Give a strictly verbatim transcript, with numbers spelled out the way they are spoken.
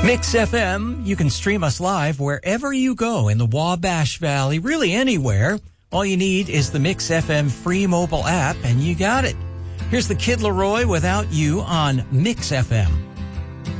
Mix F M, you can stream us live wherever you go in the Wabash Valley, really anywhere. All you need is the Mix F M free mobile app, and you got it. Here's the Kid Leroy Without You on Mix F M.